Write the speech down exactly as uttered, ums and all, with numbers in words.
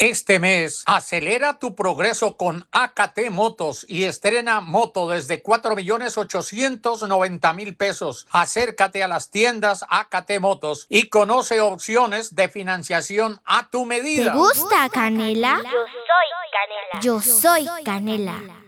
Este mes, acelera tu progreso con A K T Motos y estrena moto desde cuatro millones ochocientos noventa mil pesos. Acércate a las tiendas A K T Motos y conoce opciones de financiación a tu medida. ¿Te gusta, Canela? Yo soy Canela. Yo soy Canela.